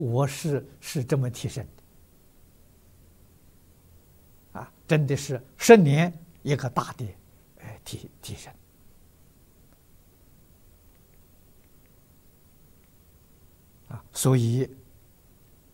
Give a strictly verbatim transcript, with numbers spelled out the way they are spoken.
我是是这么提升的，啊，真的是十年一个大的呃提提升。啊，所以